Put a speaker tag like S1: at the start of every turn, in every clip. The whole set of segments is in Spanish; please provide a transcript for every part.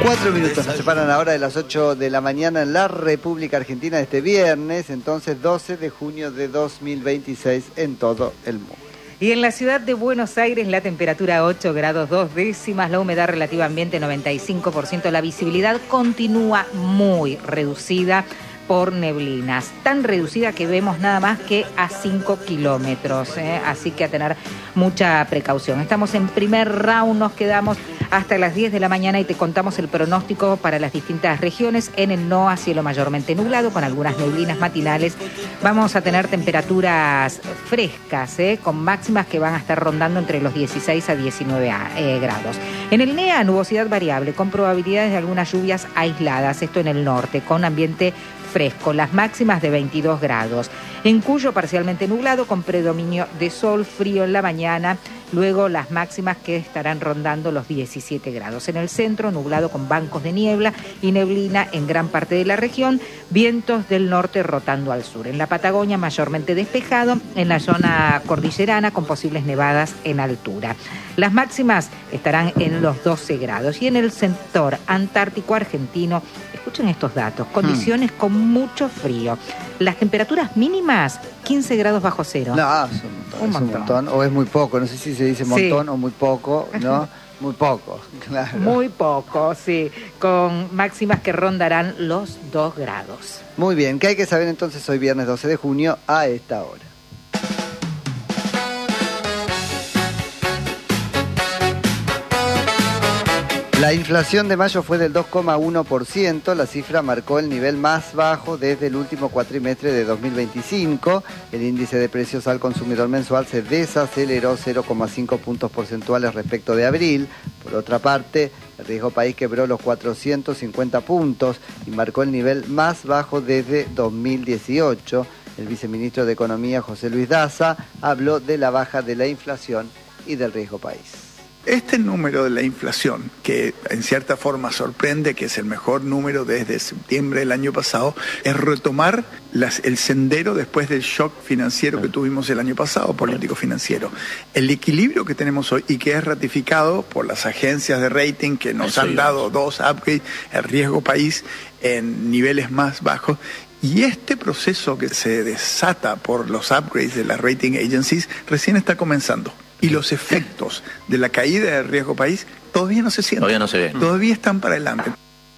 S1: 4 minutos nos separan ahora de las 8 de la mañana en la República Argentina de este viernes, entonces 12 de junio de 2026 en todo el mundo.
S2: Y en la ciudad de Buenos Aires la temperatura 8 grados 2 décimas, la humedad relativa ambiente 95%, la visibilidad continúa muy reducida por neblinas, tan reducida que vemos nada más que a 5 kilómetros, así que a tener mucha precaución. Estamos en primer round, nos quedamos hasta las 10 de la mañana y te contamos el pronóstico para las distintas regiones. En el NOA, cielo mayormente nublado, con algunas neblinas matinales. Vamos a tener temperaturas frescas, con máximas que van a estar rondando entre los 16 a 19 grados. En el NEA, nubosidad variable, con probabilidades de algunas lluvias aisladas, esto en el norte, con ambiente fresco, las máximas de 22 grados. En Cuyo, parcialmente nublado, con predominio de sol, frío en la mañana, luego las máximas que estarán rondando los 17 grados. En el centro, nublado con bancos de niebla y neblina en gran parte de la región, vientos del norte rotando al sur. En la Patagonia, mayormente despejado, en la zona cordillerana, con posibles nevadas en altura. Las máximas estarán en los 12 grados. Y en el sector antártico argentino, escuchen estos datos, condiciones con mucho frío. Las temperaturas mínimas, 15 grados bajo cero.
S1: No, es un montón. O es muy poco, no sé si se dice montón sí. O muy poco, ¿no? Muy poco, claro.
S2: Muy poco, sí, con máximas que rondarán los 2 grados.
S1: Muy bien, ¿qué hay que saber entonces hoy viernes 12 de junio a esta hora? La inflación de mayo fue del 2,1%, la cifra marcó el nivel más bajo desde el último cuatrimestre de 2025. El índice de precios al consumidor mensual se desaceleró 0,5 puntos porcentuales respecto de abril. Por otra parte, el riesgo país quebró los 450 puntos y marcó el nivel más bajo desde 2018. El viceministro de Economía, José Luis Daza, habló de la baja de la inflación y del riesgo país.
S3: Este número de la inflación, que en cierta forma sorprende, que es el mejor número desde septiembre del año pasado, es retomar el sendero después del shock financiero que tuvimos el año pasado, político-financiero. El equilibrio que tenemos hoy y que es ratificado por las agencias de rating que nos han dado 2 upgrades, el riesgo país en niveles más bajos. Y este proceso que se desata por los upgrades de las rating agencies recién está comenzando. Y los efectos de la caída del riesgo país todavía no se sienten.
S4: Todavía no se ven.
S3: Todavía están para adelante.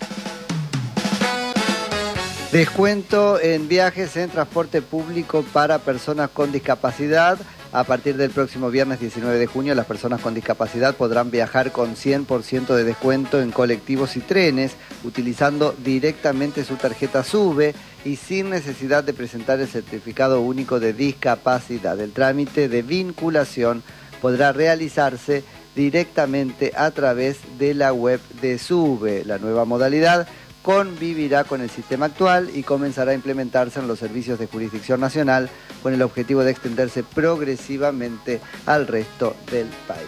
S1: Descuento en viajes en transporte público para personas con discapacidad. A partir del próximo viernes 19 de junio, las personas con discapacidad podrán viajar con 100% de descuento en colectivos y trenes, utilizando directamente su tarjeta SUBE y sin necesidad de presentar el certificado único de discapacidad. El trámite de vinculación podrá realizarse directamente a través de la web de SUBE. La nueva modalidad convivirá con el sistema actual y comenzará a implementarse en los servicios de jurisdicción nacional con el objetivo de extenderse progresivamente al resto del país.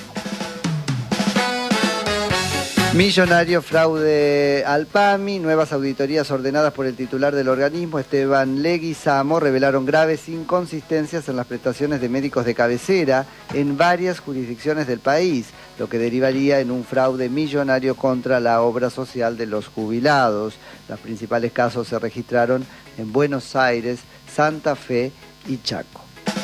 S1: Millonario fraude al PAMI. Nuevas auditorías ordenadas por el titular del organismo, Esteban Leguizamo, revelaron graves inconsistencias en las prestaciones de médicos de cabecera en varias jurisdicciones del país, lo que derivaría en un fraude millonario contra la obra social de los jubilados. Los principales casos se registraron en Buenos Aires, Santa Fe y Chaco.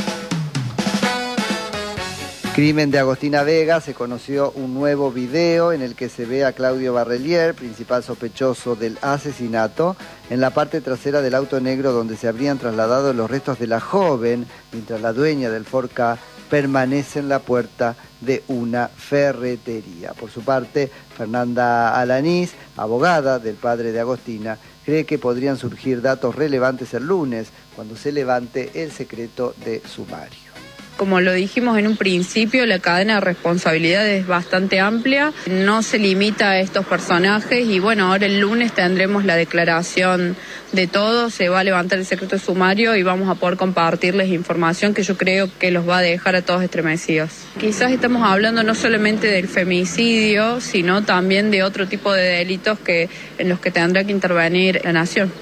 S1: Crimen de Agostina Vega. Se conoció un nuevo video en el que se ve a Claudio Barrelier, principal sospechoso del asesinato, en la parte trasera del auto negro donde se habrían trasladado los restos de la joven, mientras la dueña del Ford Ka permanece en la puerta de una ferretería. Por su parte, Fernanda Alanís, abogada del padre de Agostina, cree que podrían surgir datos relevantes el lunes, cuando se levante el secreto de sumario.
S5: Como lo dijimos en un principio, la cadena de responsabilidad es bastante amplia, no se limita a estos personajes y bueno, ahora el lunes tendremos la declaración de todos, se va a levantar el secreto de sumario y vamos a poder compartirles información que yo creo que los va a dejar a todos estremecidos. Quizás estamos hablando no solamente del femicidio, sino también de otro tipo de delitos en los que tendrá que intervenir la nación.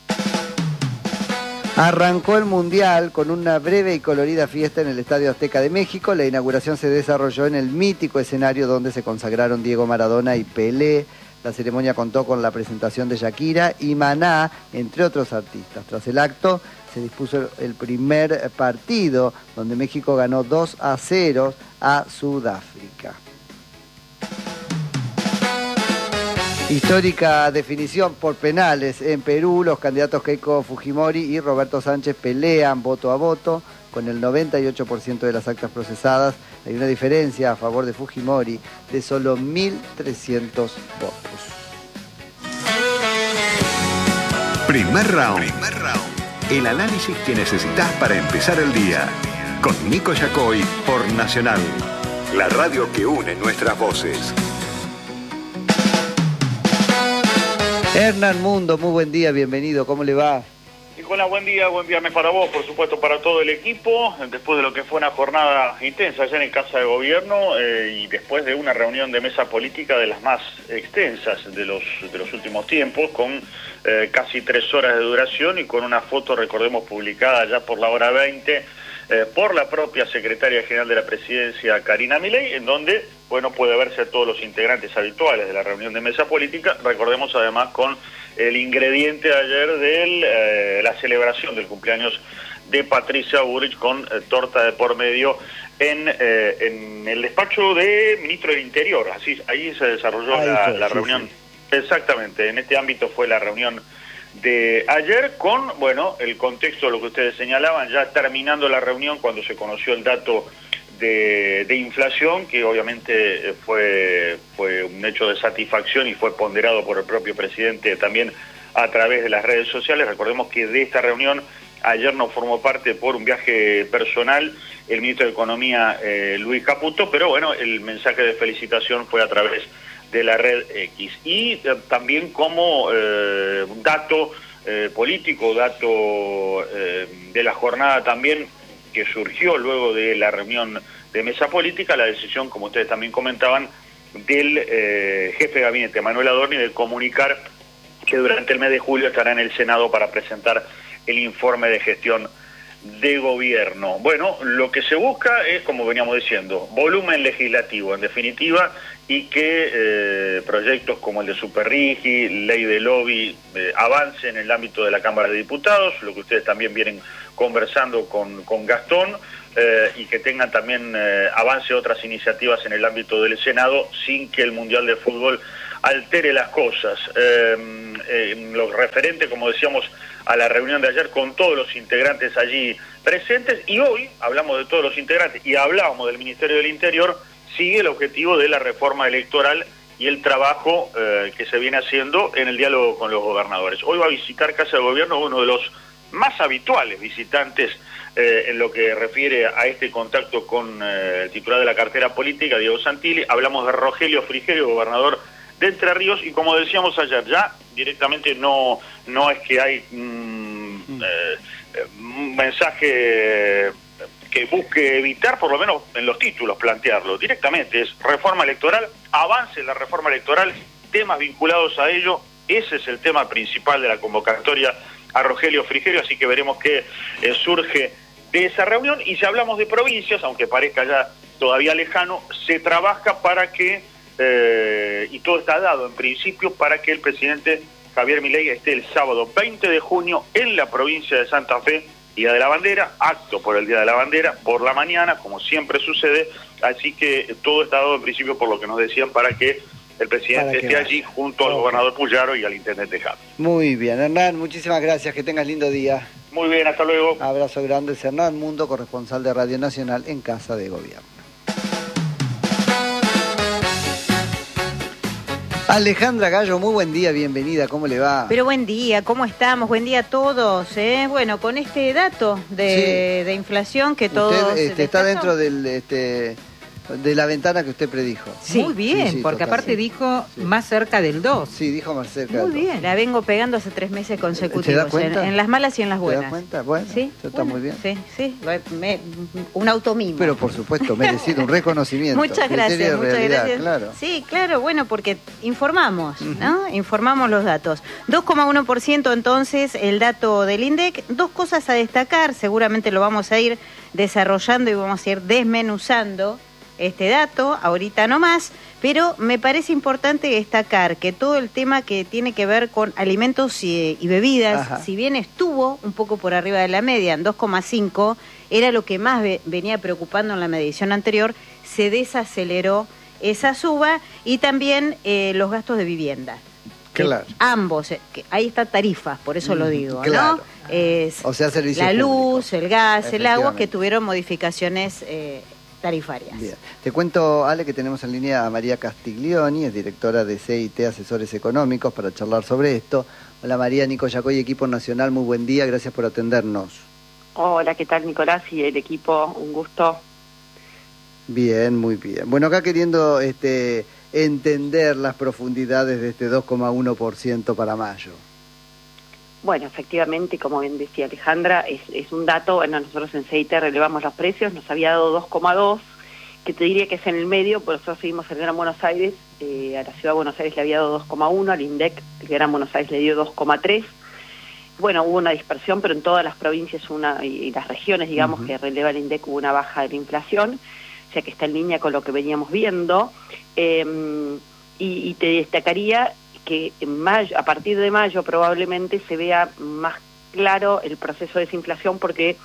S1: Arrancó el Mundial con una breve y colorida fiesta en el Estadio Azteca de México. La inauguración se desarrolló en el mítico escenario donde se consagraron Diego Maradona y Pelé. La ceremonia contó con la presentación de Shakira y Maná, entre otros artistas. Tras el acto se dispuso el primer partido, donde México ganó 2-0 a Sudáfrica. Histórica definición por penales en Perú. Los candidatos Keiko Fujimori y Roberto Sánchez pelean voto a voto. Con el 98% de las actas procesadas, hay una diferencia a favor de Fujimori de solo 1.300 votos.
S4: Primer round. El análisis que necesitas para empezar el día. Con Nico Yacoy por Nacional, la radio que une nuestras voces.
S1: Hernán Mundo, muy buen día, bienvenido, ¿cómo le va?
S6: Nicolás, buen viernes para vos, por supuesto para todo el equipo, después de lo que fue una jornada intensa ayer en Casa de Gobierno y después de una reunión de mesa política de las más extensas de los últimos tiempos, con casi 3 horas de duración y con una foto, recordemos, publicada ya por la hora 20, por la propia secretaria general de la presidencia, Karina Milei, en donde, bueno, puede verse a todos los integrantes habituales de la reunión de mesa política, recordemos además con el ingrediente ayer de la celebración del cumpleaños de Patricia Bullrich con torta de por medio en el despacho de ministro del Interior. Así, ahí se desarrolló la reunión. Sí. Exactamente, en este ámbito fue la reunión de ayer con, bueno, el contexto de lo que ustedes señalaban, ya terminando la reunión cuando se conoció el dato de inflación, que obviamente fue un hecho de satisfacción y fue ponderado por el propio presidente también a través de las redes sociales. Recordemos que de esta reunión ayer no formó parte por un viaje personal el ministro de Economía, Luis Caputo, pero bueno, el mensaje de felicitación fue a través de la red X. Y también como dato político, dato de la jornada también, que surgió luego de la reunión de mesa política, la decisión, como ustedes también comentaban, del jefe de gabinete, Manuel Adorni, de comunicar que durante el mes de julio estará en el Senado para presentar el informe de gestión de gobierno. Bueno, lo que se busca es, como veníamos diciendo, volumen legislativo, en definitiva, y que proyectos como el de Superrigi, ley de lobby, avancen en el ámbito de la Cámara de Diputados, lo que ustedes también vienen conversando con Gastón, y que tengan también avance otras iniciativas en el ámbito del Senado, sin que el Mundial de Fútbol altere las cosas. Lo referente, como decíamos, a la reunión de ayer con todos los integrantes allí presentes, y hoy hablamos de todos los integrantes y hablábamos del Ministerio del Interior, sigue el objetivo de la reforma electoral y el trabajo que se viene haciendo en el diálogo con los gobernadores. Hoy va a visitar Casa de Gobierno uno de los más habituales visitantes en lo que refiere a este contacto con el titular de la cartera política, Diego Santilli. Hablamos de Rogelio Frigerio, gobernador de Entre Ríos, y como decíamos ayer, ya directamente no es que hay un mensaje que busque evitar, por lo menos en los títulos, plantearlo directamente. Es reforma electoral, avance en la reforma electoral, temas vinculados a ello. Ese es el tema principal de la convocatoria a Rogelio Frigerio, así que veremos qué surge de esa reunión. Y si hablamos de provincias, aunque parezca ya todavía lejano, se trabaja para que, y todo está dado en principio, para que el presidente Javier Milei esté el sábado 20 de junio en la provincia de Santa Fe, Día de la Bandera, acto por el Día de la Bandera, por la mañana, como siempre sucede, así que todo está dado en principio por lo que nos decían para que el presidente esté allí junto al gobernador Puyaro y al intendente Javi.
S1: Muy bien, Hernán, muchísimas gracias, que tengas lindo día.
S6: Muy bien, hasta luego.
S1: Abrazo grande, es Hernán Mundo, corresponsal de Radio Nacional en Casa de Gobierno. Alejandra Gallo, muy buen día, bienvenida, ¿cómo le va?
S7: Pero buen día, ¿cómo estamos? Buen día a todos. Bueno, con este dato de inflación que todos...
S1: Usted está dentro de la ventana que usted predijo.
S2: Sí, muy bien, porque total, aparte dijo más cerca del 2.
S1: Sí, dijo más cerca
S7: del 2.
S1: Muy bien.
S7: La vengo pegando hace 3 meses consecutivos.
S1: ¿Te das cuenta?
S7: En las malas y en las buenas.
S1: ¿Te das cuenta? Bueno,
S7: ¿sí?
S1: Eso está muy bien.
S7: Sí. Un automimo.
S1: Pero por supuesto, merecido, un reconocimiento.
S7: Muchas gracias, gracias.
S1: Claro.
S7: Sí, claro, bueno, porque informamos, ¿no? Informamos los datos. 2,1% entonces el dato del INDEC. 2 cosas a destacar, seguramente lo vamos a ir desarrollando y vamos a ir desmenuzando. este dato, ahorita no más, pero me parece importante destacar que todo el tema que tiene que ver con alimentos y bebidas,
S1: Ajá.
S7: si bien estuvo un poco por arriba de la media, en 2,5, era lo que más venía preocupando en la medición anterior, se desaceleró esa suba, y también los gastos de vivienda.
S1: Claro.
S7: Ambos, ahí está tarifas, por eso lo digo,
S1: claro.
S7: ¿no? Es
S1: O sea, servicios
S7: la luz,
S1: públicos.
S7: el gas, el agua, que
S1: Efectivamente.
S7: tuvieron modificaciones tarifarias.
S1: Bien. Te cuento, Ale, que tenemos en línea a María Castiglioni, es directora de CIT Asesores Económicos, para charlar sobre esto. Hola María, Nico Yacoy, equipo nacional, muy buen día, gracias por atendernos.
S8: Hola, ¿qué tal Nicolás y el equipo? Un gusto.
S1: Bien, muy bien. Bueno, acá queriendo entender las profundidades de este 2,1% para mayo.
S8: Bueno, efectivamente, como bien decía Alejandra, es un dato. Bueno, nosotros en CIT relevamos los precios, nos había dado 2,2, que te diría que es en el medio, por eso seguimos el Gran Buenos Aires. A la Ciudad de Buenos Aires le había dado 2,1, al INDEC el Gran Buenos Aires le dio 2,3. Bueno, hubo una dispersión, pero en todas las provincias y las regiones, digamos, que releva el INDEC, hubo una baja de la inflación, o sea que está en línea con lo que veníamos viendo. Y te destacaría que en mayo, a partir de mayo probablemente se vea más claro el proceso de desinflación, porque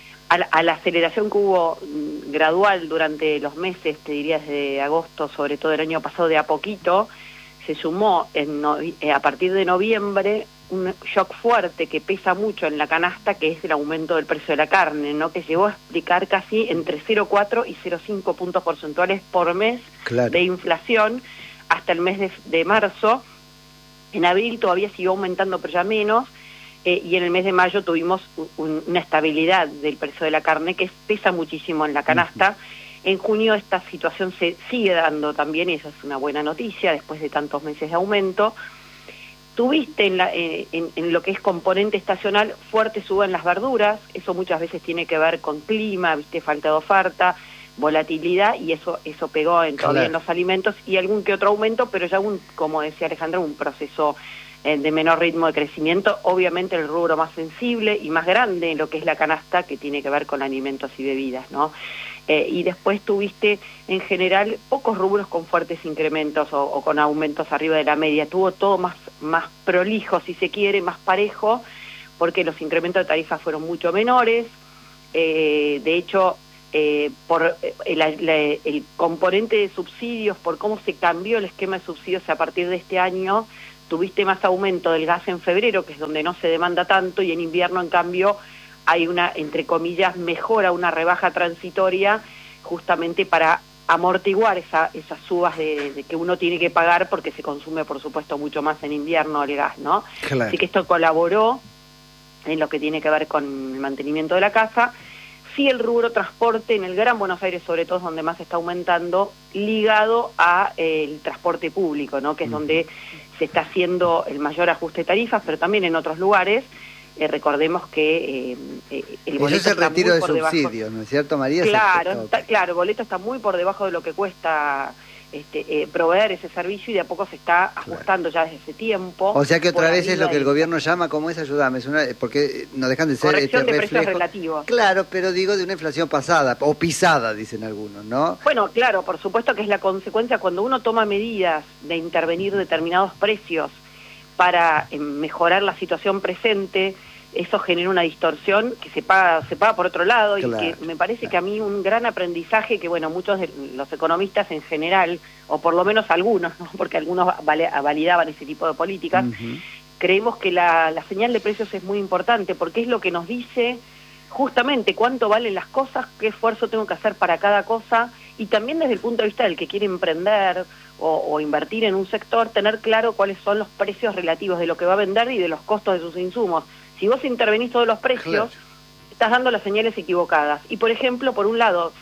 S8: a la aceleración que hubo gradual durante los meses, te diría desde agosto, sobre todo el año pasado, de a poquito, se sumó a partir de noviembre un shock fuerte que pesa mucho en la canasta, que es el aumento del precio de la carne, ¿no? Que llegó a explicar casi entre 0,4 y 0,5 puntos porcentuales por mes de inflación hasta el mes de marzo. En abril todavía siguió aumentando, pero ya menos, y en el mes de mayo tuvimos una estabilidad del precio de la carne que pesa muchísimo en la canasta. En junio esta situación se sigue dando también, y esa es una buena noticia después de tantos meses de aumento. Tuviste en lo que es componente estacional fuerte suba en las verduras, eso muchas veces tiene que ver con clima, viste, falta de oferta, volatilidad, y eso pegó todavía en los alimentos, y algún que otro aumento, pero ya como decía Alejandra, un proceso de menor ritmo de crecimiento. Obviamente el rubro más sensible y más grande en lo que es la canasta, que tiene que ver con alimentos y bebidas, ¿no? Y después tuviste en general pocos rubros con fuertes incrementos o con aumentos arriba de la media. Tuvo todo más prolijo, si se quiere, más parejo, porque los incrementos de tarifas fueron mucho menores. De hecho, por el componente de subsidios, por cómo se cambió el esquema de subsidios a partir de este año, tuviste más aumento del gas en febrero, que es donde no se demanda tanto, y en invierno, en cambio, hay una, entre comillas, mejora, una rebaja transitoria, justamente para amortiguar esas subas de que uno tiene que pagar, porque se consume, por supuesto, mucho más en invierno el gas, ¿no?
S1: Claro.
S8: Así que esto colaboró en lo que tiene que ver con el mantenimiento de la casa. Sí, el rubro transporte en el Gran Buenos Aires, sobre todo, es donde más está aumentando, ligado a el transporte público, ¿no? Que es donde se está haciendo el mayor ajuste de tarifas, pero también en otros lugares. Recordemos que el boleto
S1: es el
S8: está
S1: retiro
S8: muy
S1: de
S8: por debajo.
S1: subsidios, ¿no es cierto, María?
S8: Claro, claro, el boleto está muy por debajo de lo que cuesta proveer ese servicio, y de a poco se está ajustando ya desde ese tiempo.
S1: O sea que otra vez es lo que el
S8: de
S1: gobierno llama, ¿cómo es? Ayúdame, porque no dejan de ser
S8: corrección de precios
S1: reflejo.
S8: relativos.
S1: Claro, pero digo de una inflación pasada, o pisada, dicen algunos, ¿no?
S8: Bueno, claro, por supuesto que es la consecuencia cuando uno toma medidas de intervenir determinados precios para mejorar la situación presente. Eso genera una distorsión que se paga por otro lado,
S1: Claro,
S8: y que me parece que a mí un gran aprendizaje que, bueno, muchos de los economistas en general, o por lo menos algunos, ¿no? Porque algunos validaban ese tipo de políticas, creemos que la señal de precios es muy importante, porque es lo que nos dice justamente cuánto valen las cosas, qué esfuerzo tengo que hacer para cada cosa, y también desde el punto de vista del que quiere emprender o invertir en un sector, tener claro cuáles son los precios relativos de lo que va a vender y de los costos de sus insumos. Si vos intervenís todos los precios, estás dando las señales equivocadas. Y, por ejemplo, por un lado,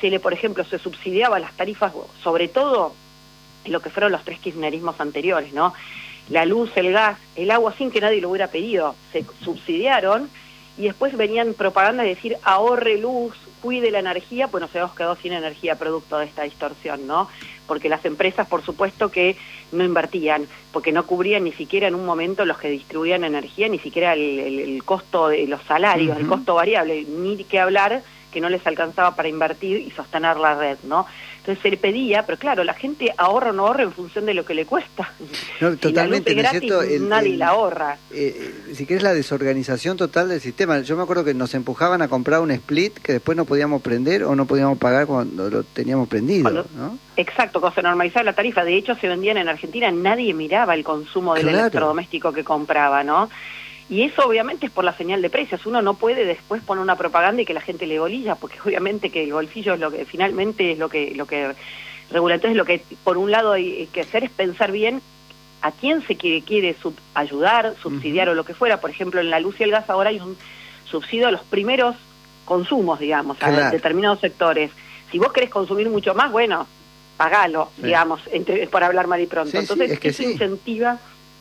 S8: se subsidiaba las tarifas, sobre todo en lo que fueron los 3 kirchnerismos anteriores, ¿no? La luz, el gas, el agua, sin que nadie lo hubiera pedido, se subsidiaron, y después venían propaganda de decir ahorre luz, cuide la energía. Pues nos hemos quedado sin energía producto de esta distorsión, ¿no? Porque las empresas, por supuesto, que no invertían, porque no cubrían ni siquiera en un momento los que distribuían energía, ni siquiera el costo de los salarios, el costo variable, ni que hablar que no les alcanzaba para invertir y sostener la red, ¿no? Entonces se le pedía, pero claro, la gente ahorra o no ahorra en función de lo que le cuesta.
S1: No, totalmente,
S8: ¿no es cierto? Nadie la ahorra.
S1: Si querés, la desorganización total del sistema. Yo me acuerdo que nos empujaban a comprar un split que después no podíamos prender o no podíamos pagar cuando lo teníamos prendido, ¿no?
S8: Exacto, cuando se normalizaba la tarifa. De hecho, se vendían en Argentina, nadie miraba el consumo del electrodoméstico que compraba, ¿no? Y eso obviamente es por la señal de precios. Uno no puede después poner una propaganda y que la gente le bolilla, porque obviamente que el bolsillo es lo que finalmente es lo que regula. Entonces lo que por un lado hay que hacer es pensar bien a quién se quiere ayudar, subsidiar o lo que fuera. Por ejemplo, en la luz y el gas ahora hay un subsidio a los primeros consumos, digamos, a determinados sectores. Si vos querés consumir mucho más, bueno, pagalo, digamos, por hablar mal y pronto.
S1: Sí,
S8: entonces
S1: es que
S8: eso incentiva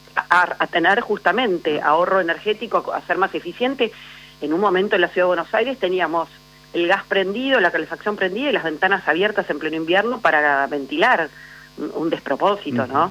S8: a tener justamente ahorro energético, a ser más eficiente. En un momento en la Ciudad de Buenos Aires teníamos el gas prendido, la calefacción prendida y las ventanas abiertas en pleno invierno para ventilar, un despropósito, ¿no?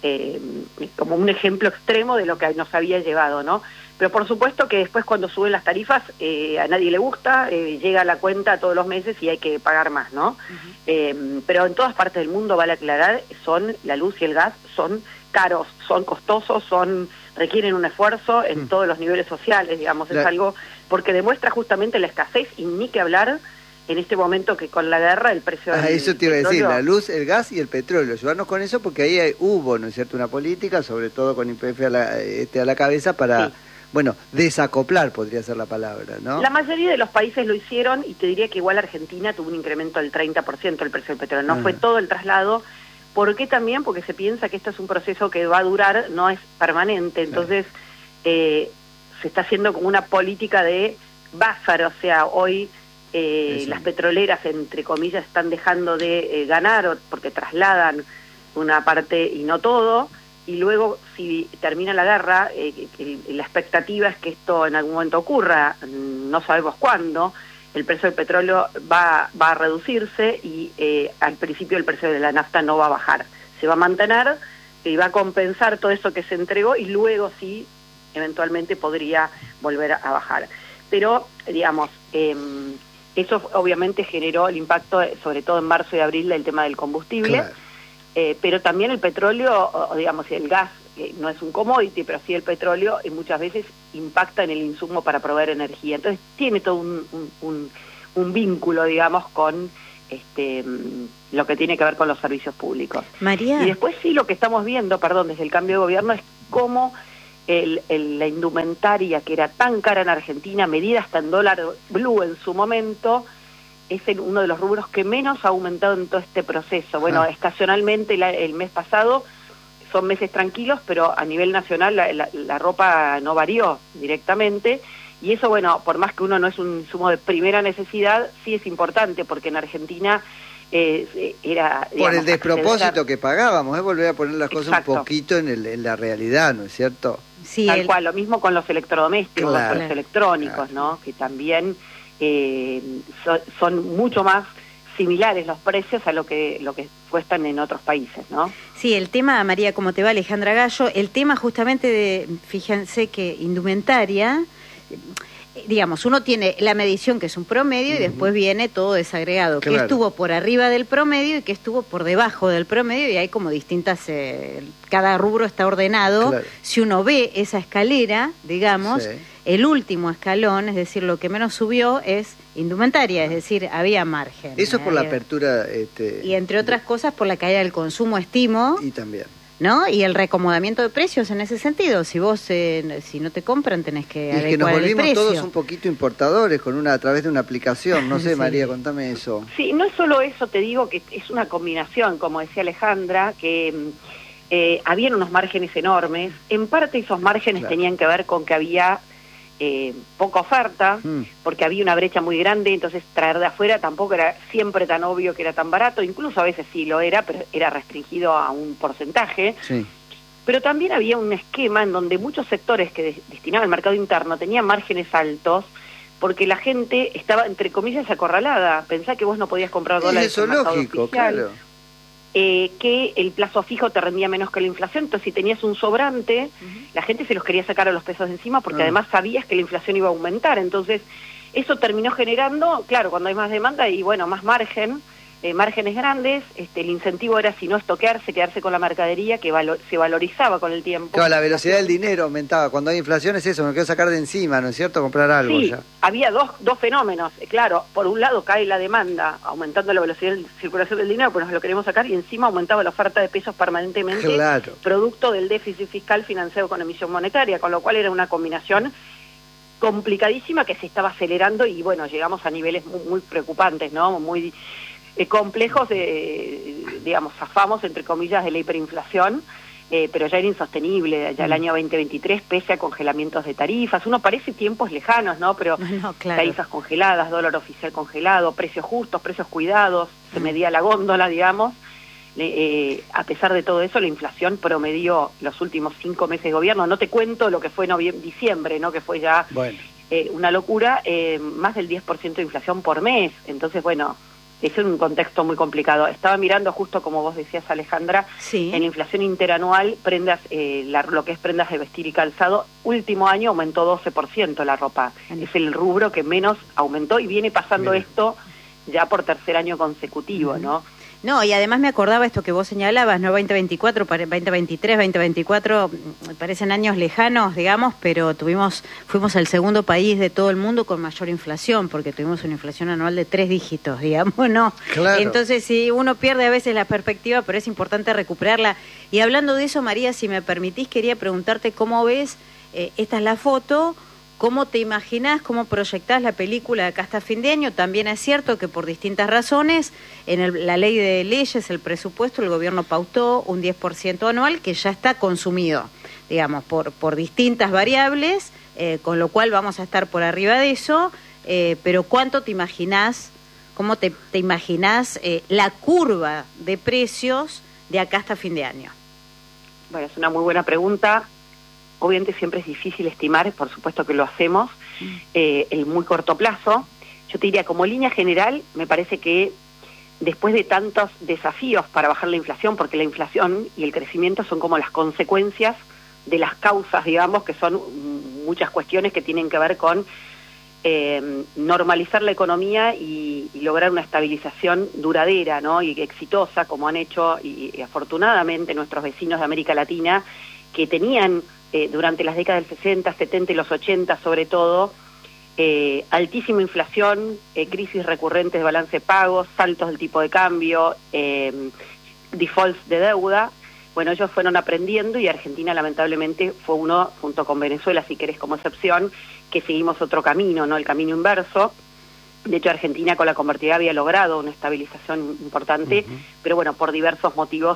S8: Como un ejemplo extremo de lo que nos había llevado, ¿no? Pero por supuesto que después cuando suben las tarifas a nadie le gusta, llega la cuenta todos los meses y hay que pagar más, ¿no? Pero en todas partes del mundo, vale aclarar, la luz y el gas son caros, son costosos, requieren un esfuerzo en todos los niveles sociales, digamos, es algo porque demuestra justamente la escasez y ni que hablar en este momento que con la guerra el precio del
S1: eso te iba a decir,
S8: petróleo,
S1: la luz, el gas y el petróleo, ayudarnos con eso porque ahí hubo, ¿no es cierto?, una política, sobre todo con YPF a la cabeza para, bueno, desacoplar podría ser la palabra, ¿no?
S8: La mayoría de los países lo hicieron y te diría que igual Argentina tuvo un incremento del 30% del precio del petróleo, no fue todo el traslado. ¿Por qué también? Porque se piensa que esto es un proceso que va a durar, no es permanente, entonces se está haciendo como una política de buffer, o sea, hoy las petroleras, entre comillas, están dejando de ganar porque trasladan una parte y no todo, y luego si termina la guerra, la expectativa es que esto en algún momento ocurra, no sabemos cuándo. El precio del petróleo va a reducirse y al principio el precio de la nafta no va a bajar. Se va a mantener y va a compensar todo eso que se entregó y luego sí, eventualmente podría volver a bajar. Pero, digamos, eso obviamente generó el impacto, sobre todo en marzo y abril, del tema del combustible. Pero también el petróleo, digamos, el gas, no es un commodity, pero sí el petróleo, y muchas veces impacta en el insumo para proveer energía. Entonces tiene todo un vínculo, digamos, con lo que tiene que ver con los servicios públicos.
S7: María.
S8: Y después sí lo que estamos viendo, desde el cambio de gobierno, es cómo la indumentaria, que era tan cara en Argentina, medida hasta en dólar blue en su momento, es uno de los rubros que menos ha aumentado en todo este proceso. Bueno, estacionalmente el mes pasado son meses tranquilos, pero a nivel nacional la ropa no varió directamente, y eso, bueno, por más que uno no es un insumo de primera necesidad, sí es importante, porque en Argentina era... Digamos,
S1: por el despropósito que pagábamos, volver a poner las cosas un poquito en la realidad, ¿no es cierto?
S7: Sí,
S8: tal cual, lo mismo con los electrodomésticos, con los electrónicos, ¿no? Que también son mucho más similares los precios a lo que cuestan en otros países, ¿no?
S7: Sí, el tema, María, como te va Alejandra Gallo, el tema justamente fíjense que indumentaria, digamos, uno tiene la medición que es un promedio y después viene todo desagregado, que estuvo por arriba del promedio y que estuvo por debajo del promedio, y hay como distintas, cada rubro está ordenado. Si uno ve esa escalera, digamos, el último escalón, es decir, lo que menos subió es indumentaria, es decir, había margen.
S1: Eso es por la apertura...
S7: y entre otras cosas por la caída del consumo, estimo.
S1: Y también.
S7: ¿No? Y el reacomodamiento de precios en ese sentido. Si vos, si no te compran, tenés que adecuar el precio. Y es que nos volvimos
S1: todos un poquito importadores a través de una aplicación. No sé, María, contame eso.
S8: Sí, no es solo eso, te digo que es una combinación, como decía Alejandra, que habían unos márgenes enormes. En parte esos márgenes tenían que ver con que había poca oferta, porque había una brecha muy grande, entonces traer de afuera tampoco era siempre tan obvio que era tan barato, incluso a veces sí lo era, pero era restringido a un porcentaje. Pero también había un esquema en donde muchos sectores que destinaban al mercado interno tenían márgenes altos, porque la gente estaba, entre comillas, acorralada. Pensá que vos no podías comprar dólares en el mercado oficial. Claro. Que el plazo fijo te rendía menos que la inflación, entonces si tenías un sobrante, la gente se los quería sacar a los pesos de encima porque además sabías que la inflación iba a aumentar, entonces eso terminó generando, claro, cuando hay más demanda y bueno, más margen, márgenes grandes, el incentivo era, si no estoquearse, quedarse con la mercadería, que se valorizaba con el tiempo.
S1: Claro, la velocidad del dinero aumentaba. Cuando hay inflación es eso, me quiero sacar de encima, ¿no es cierto? Comprar algo
S8: sí,
S1: ya.
S8: Había dos fenómenos. Claro, por un lado cae la demanda, aumentando la velocidad de circulación del dinero, pues nos lo queremos sacar, y encima aumentaba la oferta de pesos permanentemente,
S1: claro,
S8: producto del déficit fiscal financiado con emisión monetaria, con lo cual era una combinación complicadísima que se estaba acelerando y bueno, llegamos a niveles muy preocupantes, ¿no? Muy complejos, digamos, zafamos, entre comillas, de la hiperinflación, pero ya era insostenible, ya el año 2023, pese a congelamientos de tarifas. Uno parece tiempos lejanos, ¿no? Pero
S7: claro,
S8: tarifas congeladas, dólar oficial congelado, precios justos, precios cuidados, se medía la góndola, digamos. A pesar de todo eso, la inflación promedió los últimos 5 meses de gobierno, no te cuento lo que fue diciembre, ¿no? Que fue ya una locura, más del 10% de inflación por mes. Entonces, bueno, es un contexto muy complicado. Estaba mirando justo como vos decías, Alejandra,
S7: sí,
S8: en la inflación interanual, prendas, lo que es prendas de vestir y calzado, último año aumentó 12% la ropa. Es el rubro que menos aumentó y viene pasando esto ya por tercer año consecutivo, ¿no?
S7: No, y además me acordaba esto que vos señalabas, ¿no? 2024, 2023, 2024, parecen años lejanos, digamos, pero fuimos el segundo país de todo el mundo con mayor inflación, porque tuvimos una inflación anual de 3 dígitos, digamos, ¿no?
S1: Claro.
S7: Entonces, sí, uno pierde a veces la perspectiva, pero es importante recuperarla. Y hablando de eso, María, si me permitís, quería preguntarte cómo ves, esta es la foto, ¿cómo te imaginás, cómo proyectás la película de acá hasta fin de año? También es cierto que por distintas razones, en la ley de leyes, el presupuesto, el gobierno pautó un 10% anual que ya está consumido, digamos, por distintas variables, con lo cual vamos a estar por arriba de eso, pero ¿cuánto te imaginás, cómo te imaginás la curva de precios de acá hasta fin de año?
S8: Bueno, es una muy buena pregunta. Obviamente siempre es difícil estimar, por supuesto que lo hacemos, el muy corto plazo. Yo te diría, como línea general, me parece que después de tantos desafíos para bajar la inflación, porque la inflación y el crecimiento son como las consecuencias de las causas, digamos, que son muchas cuestiones que tienen que ver con normalizar la economía y lograr una estabilización duradera, ¿no? Y exitosa, como han hecho, y afortunadamente nuestros vecinos de América Latina, que tenían durante las décadas del 60, 70 y los 80 sobre todo, altísima inflación, crisis recurrentes de balance de pagos, saltos del tipo de cambio, defaults de deuda. Bueno, ellos fueron aprendiendo y Argentina lamentablemente fue uno, junto con Venezuela, si querés como excepción, que seguimos otro camino, ¿no? El camino inverso. De hecho, Argentina con la convertibilidad había logrado una estabilización importante, pero bueno, por diversos motivos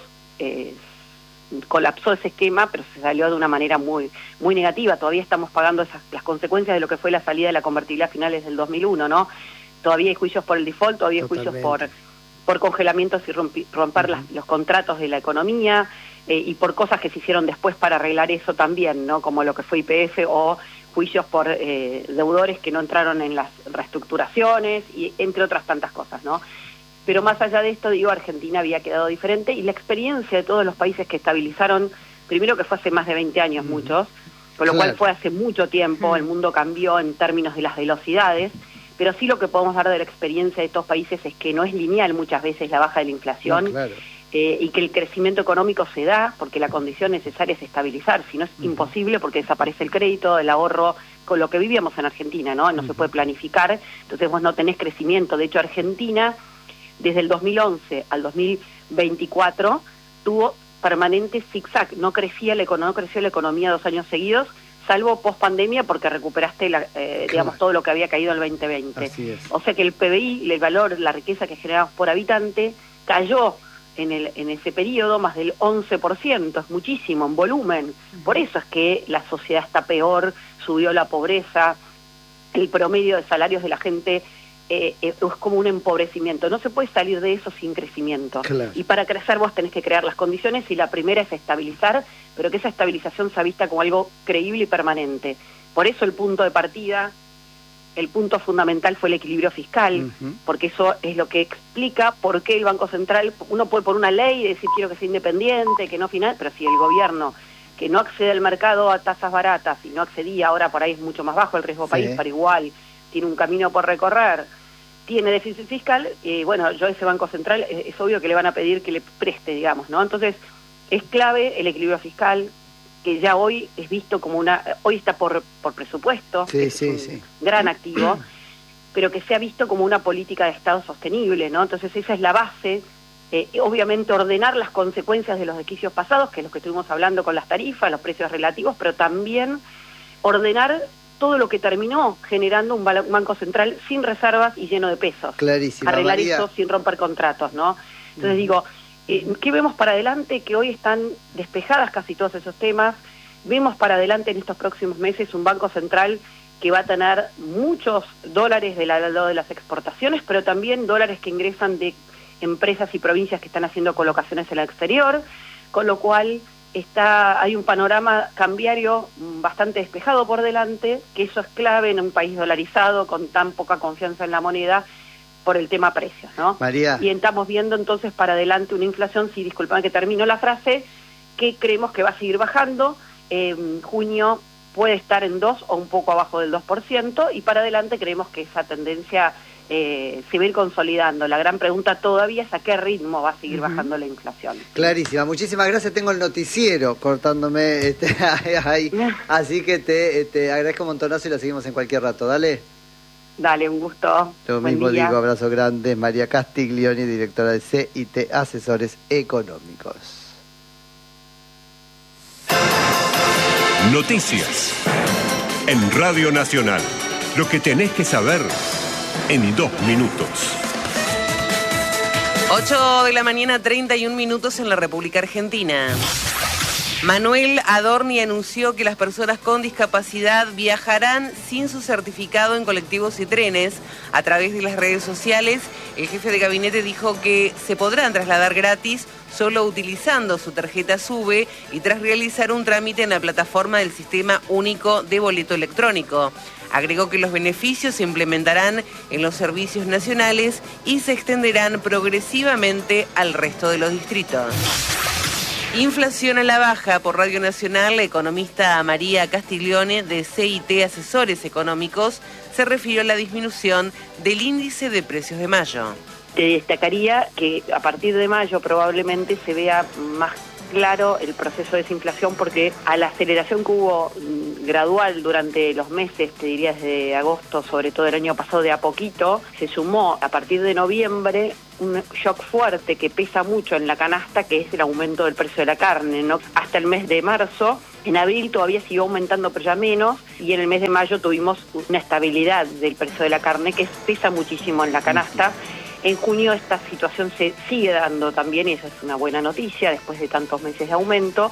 S8: colapsó ese esquema, pero se salió de una manera muy negativa. Todavía estamos pagando las consecuencias de lo que fue la salida de la convertibilidad a finales del 2001, ¿no? Todavía hay juicios por el default, todavía hay juicios por congelamientos y romper los contratos de la economía, y por cosas que se hicieron después para arreglar eso también, ¿no? Como lo que fue YPF o juicios por deudores que no entraron en las reestructuraciones, y entre otras tantas cosas, ¿no? Pero más allá de esto, digo, Argentina había quedado diferente, y la experiencia de todos los países que estabilizaron, primero que fue hace más de 20 años muchos, con lo cual fue hace mucho tiempo, el mundo cambió en términos de las velocidades, pero sí lo que podemos dar de la experiencia de estos países es que no es lineal muchas veces la baja de la inflación, y que el crecimiento económico se da porque la condición necesaria es estabilizar, si no es imposible porque desaparece el crédito, el ahorro, con lo que vivíamos en Argentina, ¿no? No se puede planificar, entonces vos no tenés crecimiento. De hecho, Argentina, desde el 2011 al 2024, tuvo permanente zigzag, no creció la economía 2 años seguidos, salvo post pandemia porque recuperaste digamos, todo lo que había caído en el 2020.
S1: Así es.
S8: O sea que el PBI, el valor, la riqueza que generamos por habitante, cayó en ese periodo más del 11%, es muchísimo en volumen. Por eso es que la sociedad está peor, subió la pobreza, el promedio de salarios de la gente es como un empobrecimiento. No se puede salir de eso sin crecimiento.
S1: Claro.
S8: Y para crecer vos tenés que crear las condiciones, y la primera es estabilizar, pero que esa estabilización sea vista como algo creíble y permanente. Por eso el punto de partida, el punto fundamental fue el equilibrio fiscal, porque eso es lo que explica por qué el Banco Central, uno puede por una ley decir quiero que sea independiente, que no final, pero si el gobierno que no accede al mercado a tasas baratas y no accedía, ahora por ahí es mucho más bajo el riesgo país, pero igual tiene un camino por recorrer, tiene déficit fiscal, bueno, yo a ese Banco Central es obvio que le van a pedir que le preste, digamos, ¿no? Entonces, es clave el equilibrio fiscal, que ya hoy es visto como hoy está por presupuesto, gran activo, pero que se ha visto como una política de Estado sostenible, ¿no? Entonces esa es la base, obviamente ordenar las consecuencias de los desquicios pasados, que es lo que estuvimos hablando con las tarifas, los precios relativos, pero también ordenar todo lo que terminó generando un banco central sin reservas y lleno de pesos.
S1: Clarísimo.
S8: Arreglar eso sin romper contratos, ¿no? Entonces digo, ¿qué vemos para adelante? Que hoy están despejadas casi todos esos temas. Vemos para adelante en estos próximos meses un banco central que va a tener muchos dólares del lado de las exportaciones, pero también dólares que ingresan de empresas y provincias que están haciendo colocaciones en el exterior, con lo cual hay un panorama cambiario bastante despejado por delante, que eso es clave en un país dolarizado con tan poca confianza en la moneda por el tema precios, ¿no?
S1: María.
S8: Y estamos viendo entonces para adelante una inflación, sí, disculpame que termino la frase, que creemos que va a seguir bajando. Junio puede estar en 2 o un poco abajo del 2%, y para adelante creemos que esa tendencia se va a ir consolidando. La gran pregunta todavía es a qué ritmo va a seguir bajando la inflación.
S1: Clarísima, muchísimas gracias. Tengo el noticiero cortándome ahí, así que te agradezco un montonazo y la seguimos en cualquier rato. Dale.
S8: Dale, un gusto.
S1: Lo mismo digo, abrazo grande. María Castiglioni, directora de CIT Asesores Económicos.
S9: Noticias en Radio Nacional. Lo que tenés que saber en 2 minutos.
S10: 8 de la mañana, 31 minutos en la República Argentina. Manuel Adorni anunció que las personas con discapacidad viajarán sin su certificado en colectivos y trenes. A través de las redes sociales, el jefe de gabinete dijo que se podrán trasladar gratis solo utilizando su tarjeta SUBE y tras realizar un trámite en la plataforma del Sistema Único de Boleto Electrónico. Agregó que los beneficios se implementarán en los servicios nacionales y se extenderán progresivamente al resto de los distritos. Inflación a la baja. Por Radio Nacional, la economista María Castiglione de CIT Asesores Económicos se refirió a la disminución del índice de precios de mayo.
S8: Te destacaría que a partir de mayo probablemente se vea más claro el proceso de desinflación, porque a la aceleración que hubo gradual durante los meses, te diría desde agosto, sobre todo el año pasado, de a poquito, se sumó a partir de noviembre un shock fuerte que pesa mucho en la canasta, que es el aumento del precio de la carne, ¿no? Hasta el mes de marzo. En abril todavía siguió aumentando, pero ya menos, y en el mes de mayo tuvimos una estabilidad del precio de la carne que pesa muchísimo en la canasta. En junio esta situación se sigue dando también, y esa es una buena noticia después de tantos meses de aumento.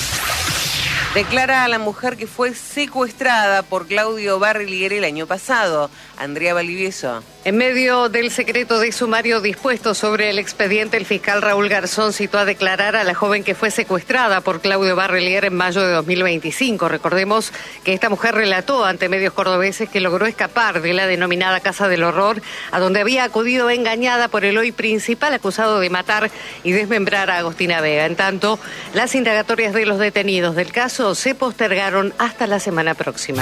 S10: Declara a la mujer que fue secuestrada por Claudio Barrilier el año pasado. Andrea Valdivieso.
S11: En medio del secreto de sumario dispuesto sobre el expediente, el fiscal Raúl Garzón citó a declarar a la joven que fue secuestrada por Claudio Barrilier en mayo de 2025. Recordemos que esta mujer relató ante medios cordobeses que logró escapar de la denominada Casa del Horror, a donde había acudido engañada por el hoy principal acusado de matar y desmembrar a Agostina Vega. En tanto, las indagatorias de los detenidos del caso se postergaron hasta la semana próxima.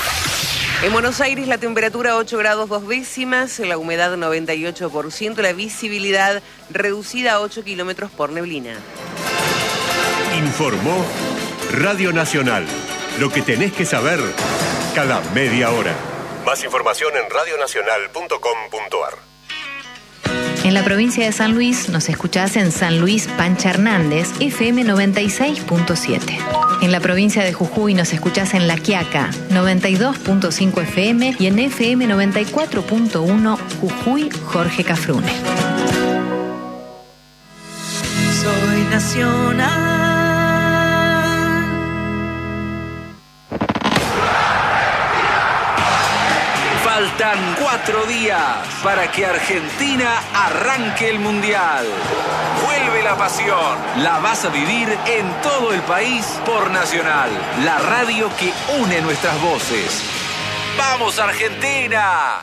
S10: En Buenos Aires la temperatura 8 grados 2 décimas, la humedad 98%, la visibilidad reducida a 8 kilómetros por neblina.
S9: Informó Radio Nacional. Lo que tenés que saber cada media hora. Más información en radionacional.com.ar.
S12: En la provincia de San Luis nos escuchás en San Luis Pancha Hernández, FM 96.7. En la provincia de Jujuy nos escuchás en La Quiaca, 92.5 FM y en FM 94.1 Jujuy, Jorge Cafrune.
S13: Soy nacional. Faltan 4 días para que Argentina arranque el Mundial. Vuelve la pasión. La vas a vivir en todo el país por Nacional, la radio que une nuestras voces. ¡Vamos, Argentina!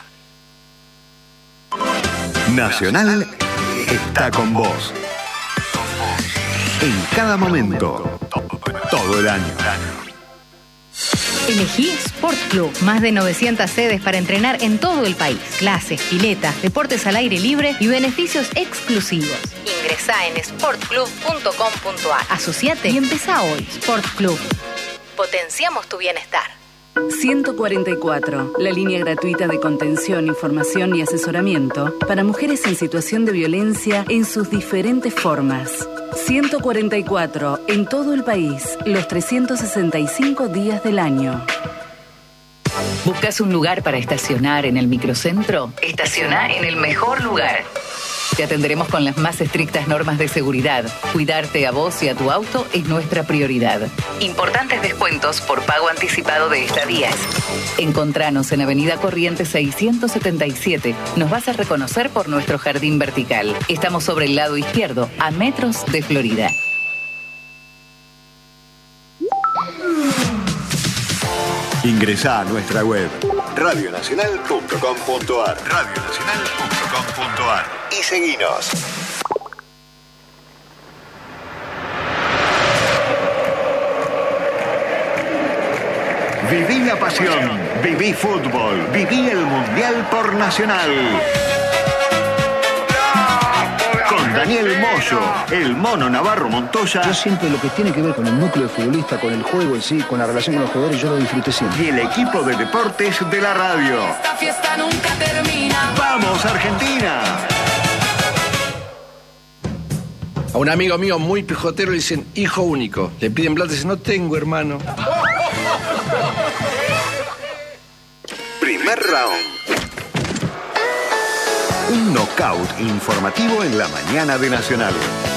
S4: Nacional está con vos. En cada momento, todo el año.
S12: Elegí Sport Club. Más de 900 sedes para entrenar en todo el país. Clases, piletas, deportes al aire libre y beneficios exclusivos. Ingresá en sportclub.com.ar. Asociate y empezá hoy. Sport Club. Potenciamos tu bienestar.
S14: 144, la línea gratuita de contención, información y asesoramiento para mujeres en situación de violencia en sus diferentes formas. 144, en todo el país, los 365 días del año.
S15: ¿Buscas un lugar para estacionar en el microcentro? Estaciona en el mejor lugar. Te atenderemos con las más estrictas normas de seguridad. Cuidarte a vos y a tu auto es nuestra prioridad. Importantes descuentos por pago anticipado de estadías. Encontranos en Avenida Corrientes 677. Nos vas a reconocer por nuestro jardín vertical. Estamos sobre el lado izquierdo, a metros de Florida.
S4: Ingresá a nuestra web radionacional.com.ar radionacional.com.ar y seguinos. Viví la pasión, viví fútbol, viví el Mundial por Nacional. Con Daniel Moyo, el Mono Navarro Montoya.
S16: Yo siempre lo que tiene que ver con el núcleo de futbolista, con el juego en sí, con la relación con los jugadores, yo lo disfruté siempre.
S4: Y el equipo de deportes de la radio.
S17: Esta fiesta nunca termina.
S4: ¡Vamos, Argentina!
S18: A un amigo mío muy pijotero le dicen hijo único. Le piden plata y dicen, no tengo, hermano.
S4: Primer round. Un knockout informativo en la mañana de Nacional.